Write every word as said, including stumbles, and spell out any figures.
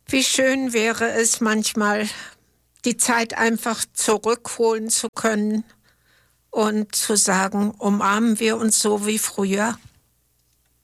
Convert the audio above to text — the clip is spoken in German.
Wie schön wäre es manchmal, die Zeit einfach zurückholen zu können und zu sagen, umarmen wir uns so wie früher.